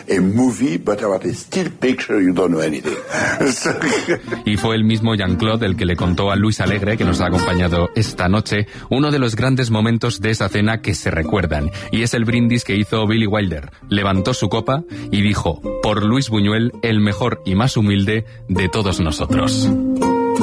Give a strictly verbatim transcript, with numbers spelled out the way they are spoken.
a movie, but about a still picture, you don't know anything. Y fue el mismo Jean-Claude el que le contó a Luis Alegre, que nos ha acompañado esta noche, uno de los grandes momentos de esa cena que se recuerdan, y es el brindis que hizo Billy Wilder. Levantó su copa y dijo: por Luis Buñuel, el mejor y más humilde de todos nosotros.